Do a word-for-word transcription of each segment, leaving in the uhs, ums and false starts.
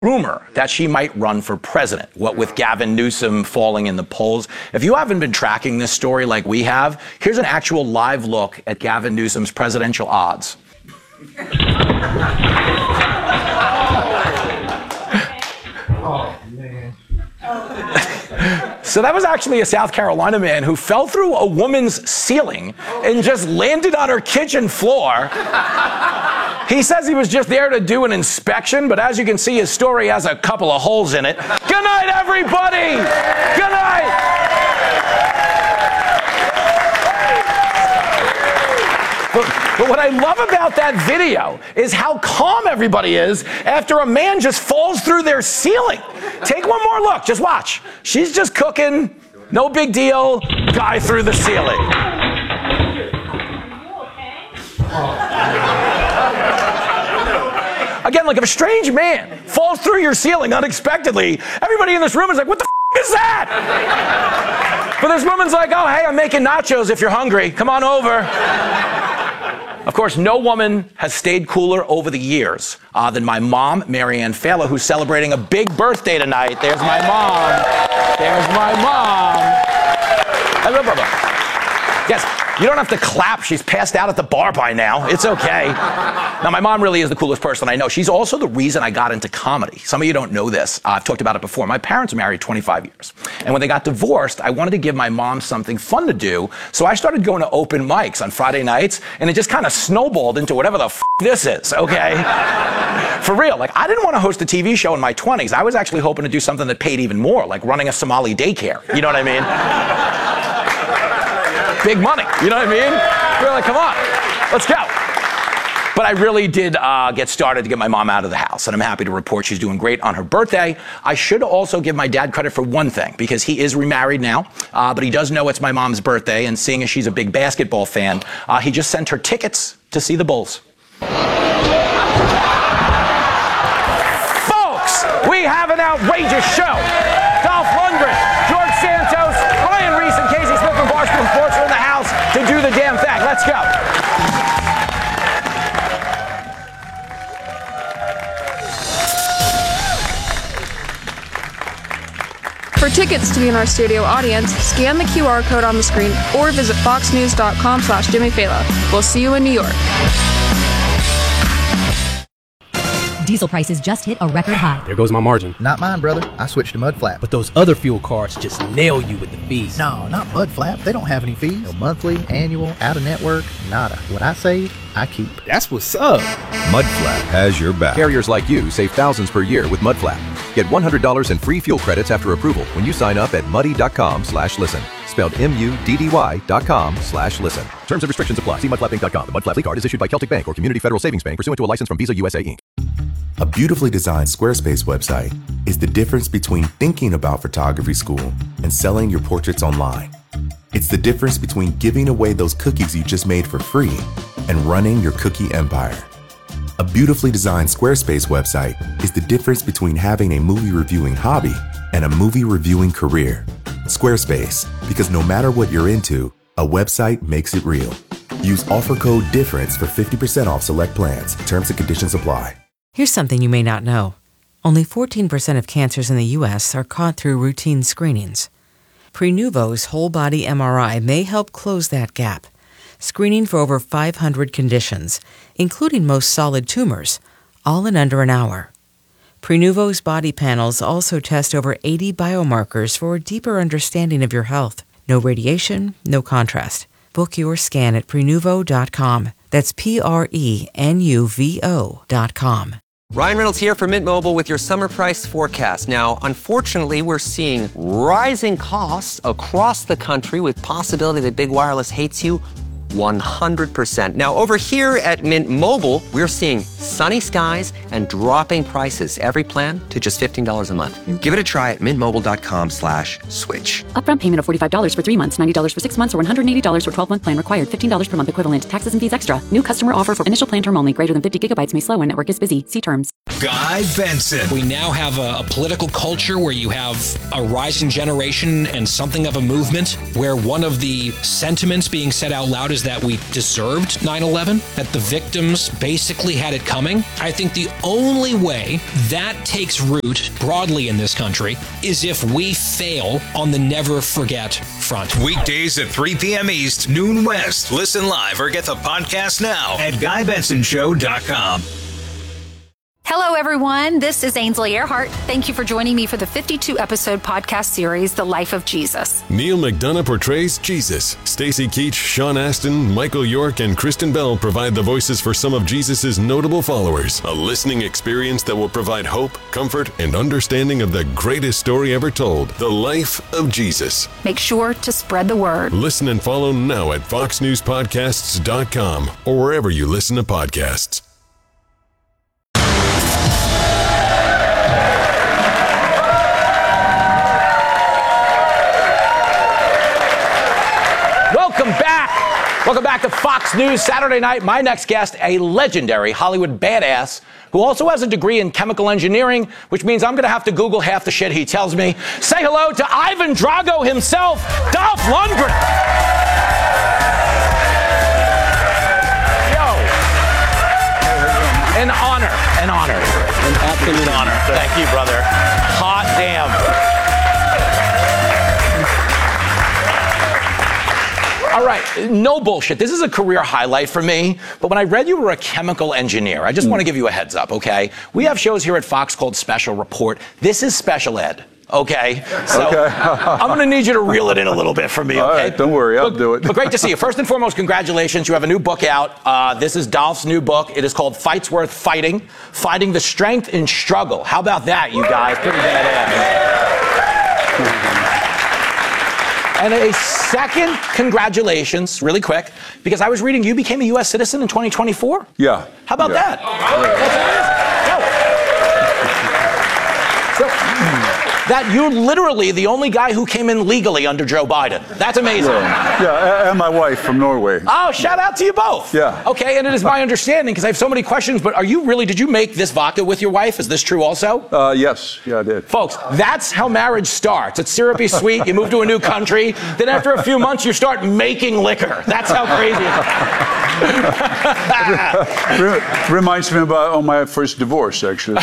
rumor that she might run for president, what with Gavin Newsom falling in the polls. If you haven't been tracking this story like we have, here's an actual live look at Gavin Newsom's presidential odds. Oh, man. So that was actually a South Carolina man who fell through a woman's ceiling and just landed on her kitchen floor. He says he was just there to do an inspection, but as you can see, his story has a couple of holes in it. Good night, everybody! Good night! But, but what I love about that video is how calm everybody is after a man just falls through their ceiling. Take one more look. Just watch. She's just cooking. No big deal. Guy through the ceiling. Again, like if a strange man falls through your ceiling unexpectedly, everybody in this room is like, what the f*** is that? But this woman's like, oh, hey, I'm making nachos if you're hungry. Come on over. Of course, no woman has stayed cooler over the years uh, than my mom, Marianne Fela, who's celebrating a big birthday tonight. There's my mom. There's my mom. Yes, you don't have to clap. She's passed out at the bar by now. It's okay. Now, my mom really is the coolest person I know. She's also the reason I got into comedy. Some of you don't know this. Uh, I've talked about it before. My parents were married twenty-five years. And when they got divorced, I wanted to give my mom something fun to do. So I started going to open mics on Friday nights, and it just kind of snowballed into whatever the f*** this is, okay? For real. Like, I didn't want to host a T V show in my twenties. I was actually hoping to do something that paid even more, like running a Somali daycare. You know what I mean? Big money, you know what I mean? We're like, come on, let's go. But I really did uh, get started to get my mom out of the house, and I'm happy to report she's doing great on her birthday. I should also give my dad credit for one thing, because he is remarried now, uh, but he does know it's my mom's birthday, and seeing as she's a big basketball fan, uh, he just sent her tickets to see the Bulls. Folks, we have an outrageous show. Dolph Lundgren, George Santos, Ryan Reese, and Casey Smith from Barstool Sports are in the house to do the damn thing. Let's go. For tickets to be in our studio audience, scan the Q R code on the screen or visit foxnews.com slash Jimmy Fallon. We'll see you in New York. Diesel prices just hit a record high. There goes my margin. Not mine, brother. I switched to Mudflap. But those other fuel cards just nail you with the fees. No, not Mudflap. They don't have any fees. No monthly, annual, out-of-network, nada. What I save, I keep. That's what's up. Mudflap has your back. Carriers like you save thousands per year with Mudflap. Get one hundred dollars in free fuel credits after approval when you sign up at muddy.com slash listen. Spelled M-U-D-D-Y dot com slash listen. Terms and restrictions apply. See mudflap inc dot com. The Mudflap Fleet Card is issued by Celtic Bank or Community Federal Savings Bank pursuant to a license from Visa U S A Incorporated. A beautifully designed Squarespace website is the difference between thinking about photography school and selling your portraits online. It's the difference between giving away those cookies you just made for free and running your cookie empire. A beautifully designed Squarespace website is the difference between having a movie reviewing hobby and a movie reviewing career. Squarespace, because no matter what you're into, a website makes it real. Use offer code DIFFERENCE for fifty percent off select plans. Terms and conditions apply. Here's something you may not know. Only fourteen percent of cancers in the U S are caught through routine screenings. Prenuvo's whole-body M R I may help close that gap, screening for over five hundred conditions, including most solid tumors, all in under an hour. Prenuvo's body panels also test over eighty biomarkers for a deeper understanding of your health. No radiation, no contrast. Book your scan at prenuvo dot com. That's P R E N U V O dot com. Ryan Reynolds here for Mint Mobile with your summer price forecast. Now, unfortunately, we're seeing rising costs across the country with possibility that big wireless hates you one hundred percent. Now, over here at Mint Mobile, we're seeing sunny skies and dropping prices. Every plan to just fifteen dollars a month. Give it a try at mintmobile.com slash switch. Upfront payment of forty-five dollars for three months, ninety dollars for six months, or one hundred eighty dollars for twelve-month plan required. fifteen dollars per month equivalent. Taxes and fees extra. New customer offer for initial plan term only. Greater than fifty gigabytes may slow when network is busy. See terms. Guy Benson. We now have a, a political culture where you have a rising generation and something of a movement where one of the sentiments being said out loud is was that we deserved nine eleven, that the victims basically had it coming. I think the only way that takes root broadly in this country is if we fail on the never forget front. Weekdays at three p.m. East, noon West. Listen live or get the podcast now at guy benson show dot com. Hello, everyone. This is Ainsley Earhart. Thank you for joining me for the fifty-two episode podcast series, The Life of Jesus. Neil McDonough portrays Jesus. Stacy Keach, Sean Astin, Michael York, and Kristen Bell provide the voices for some of Jesus' notable followers. A listening experience that will provide hope, comfort, and understanding of the greatest story ever told, The Life of Jesus. Make sure to spread the word. Listen and follow now at fox news podcasts dot com or wherever you listen to podcasts. Welcome back. Welcome back to Fox News Saturday Night. My next guest, a legendary Hollywood badass who also has a degree in chemical engineering, which means I'm going to have to Google half the shit he tells me. Say hello to Ivan Drago himself, Dolph Lundgren. Yo. An honor. An honor. An absolute honor. Thank you, brother. Hot damn. All right, no bullshit. This is a career highlight for me, but when I read you were a chemical engineer, I just mm. want to give you a heads up, okay? We have shows here at Fox called Special Report. This is special ed, okay? So okay. I'm going to need you to reel it in a little bit for me, okay? All right, don't worry, I'll but, do it. But great to see you. First and foremost, congratulations. You have a new book out. Uh, this is Dolph's new book. It is called Fights Worth Fighting, Finding the Strength in Struggle. How about that, you guys? Pretty badass. And a second congratulations, really quick, because I was reading you became a U S citizen in twenty twenty-four? Yeah. How about yeah. that? So, that you're literally the only guy who came in legally under Joe Biden. That's amazing. Yeah, yeah, and my wife from Norway. Oh, shout out to you both. Yeah. Okay, and it is my understanding, because I have so many questions, but are you really, did you make this vodka with your wife? Is this true also? Uh, yes, yeah, I did. Folks, that's how marriage starts. It's syrupy sweet, you move to a new country, then after a few months you start making liquor. That's how crazy it is. Reminds me about oh, my first divorce, actually.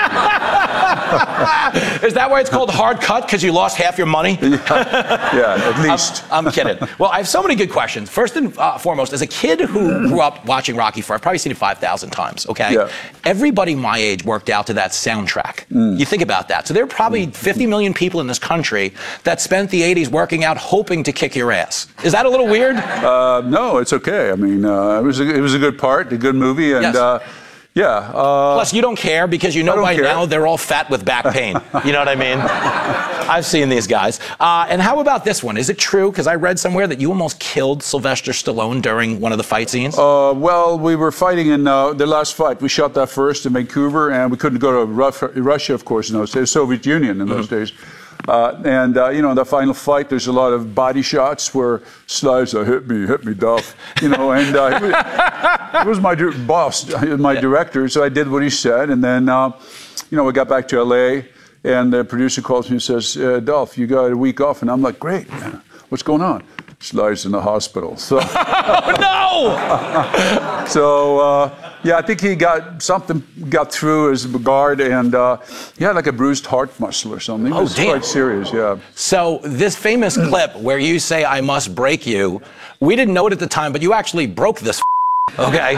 Is that why it's called hard cut? Because you lost half your money? Yeah, yeah at least. I'm, I'm kidding. Well, I have so many good questions. First and uh, foremost, as a kid who grew up watching Rocky four, I've probably seen it five thousand times, okay? Yeah. Everybody my age worked out to that soundtrack. Mm. You think about that. So there are probably fifty million people in this country that spent the eighties working out hoping to kick your ass. Is that a little weird? Uh, no, it's okay. I mean, uh, it, was a, it was a good part, a good movie, and... Yes. Uh, Yeah. Uh, Plus, you don't care because you know by care. now they're all fat with back pain. You know what I mean? I've seen these guys. Uh, and how about this one? Is it true? Because I read somewhere that you almost killed Sylvester Stallone during one of the fight scenes. Uh, well, we were fighting in uh, the last fight. We shot that first in Vancouver, and we couldn't go to Russia, of course, in those days, Soviet Union in those mm-hmm. days. Uh, and, uh, you know, in the final fight, there's a lot of body shots where Slides, uh, hit me, hit me, Duff. You know, and uh, he, was, he was my di- boss, my yeah. director, so I did what he said. And then, uh, you know, we got back to L A, and the producer calls me and says, uh, Dolph, you got a week off. And I'm like, great, man. What's going on? Slides in the hospital. So, oh, no! so, uh, yeah, I think he got something got through his guard, and uh, he had like a bruised heart muscle or something. It oh, was damn. quite serious, yeah. So this famous clip where you say, I must break you, we didn't know it at the time, but you actually broke this okay?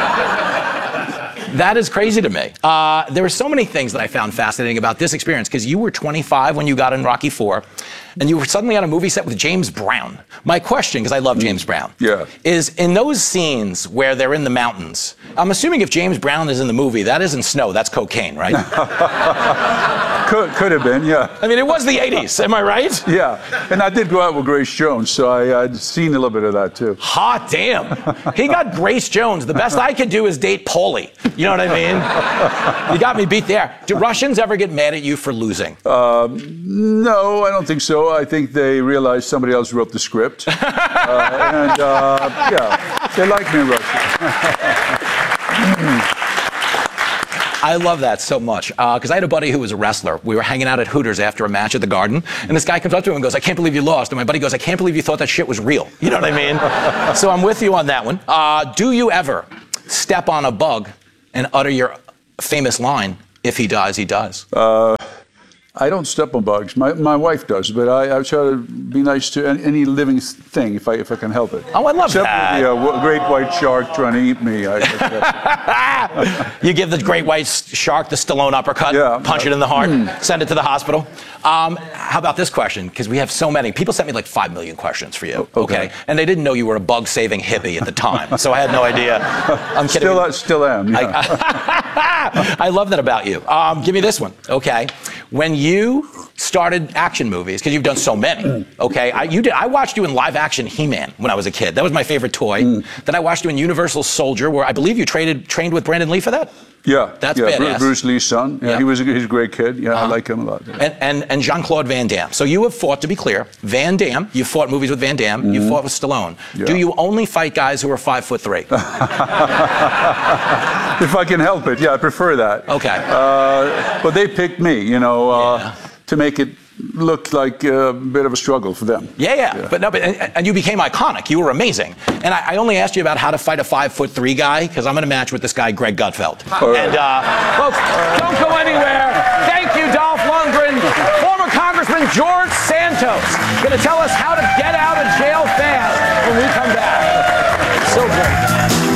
That is crazy to me. Uh, there were so many things that I found fascinating about this experience, because you were twenty-five when you got in Rocky four, and you were suddenly on a movie set with James Brown. My question, because I love James Brown, yeah. is in those scenes where they're in the mountains, I'm assuming if James Brown is in the movie, that isn't snow, that's cocaine, right? could, could have been, yeah. I mean, it was the eighties, am I right? Yeah, and I did go out with Grace Jones, so I, I'd seen a little bit of that, too. Hot damn. He got Grace Jones. The best I could do is date Paulie. You know what I mean? You got me beat there. Do Russians ever get mad at you for losing? Um, no, I don't think so. I think they realized somebody else wrote the script. uh, and, uh, yeah, they like me in Russia. I love that so much because uh, I had a buddy who was a wrestler. We were hanging out at Hooters after a match at the Garden, and this guy comes up to him and goes, "I can't believe you lost." And my buddy goes, "I can't believe you thought that shit was real." You know what I mean? So I'm with you on that one. Uh, do you ever step on a bug and utter your famous line, "If he dies, he dies"? Uh, I don't step on bugs. My my wife does, but I, I try to be nice to any, any living thing if I if I can help it. Oh, I love Except that. Except the uh, great white shark trying to eat me. I, I, You give the great white shark the Stallone uppercut, Yeah. punch it in the heart, send it to the hospital. Um, how about this question? Because we have so many. People sent me like five million questions for you, okay? Okay. And they didn't know you were a bug-saving hippie at the time, so I had no idea. I'm kidding. still still am. Yeah. I, I love that about you. Um, give me this one, okay? When you started action movies, because you've done so many, okay? I, you did. I watched you in live-action He-Man when I was a kid. That was my favorite toy. Mm. Then I watched you in Universal Soldier, where I believe you traded, trained with Brandon Lee for that? Yeah, That's yeah, badass. Bruce Lee's son. Yeah, Yeah. he was a, he's a great kid. Yeah, Uh-huh. I like him a lot. Yeah. And, and, and Jean-Claude Van Damme. So you have fought, to be clear, Van Damme, you fought movies with Van Damme, you Mhm. fought with Stallone. Yeah. Do you only fight guys who are five foot three? If I can help it, yeah, I prefer that. Okay. Uh, but they picked me, you know, uh, to make it look like a bit of a struggle for them. Yeah, yeah, but no, but and, and you became iconic. You were amazing. And I, I only asked you about how to fight a five foot three guy because I'm going to match with this guy Greg Gutfeld. All right. And uh, folks, don't go anywhere. Thank you, Dolph Lundgren. Former Congressman George Santos going to tell us how to get out of jail fast when we come back. So great.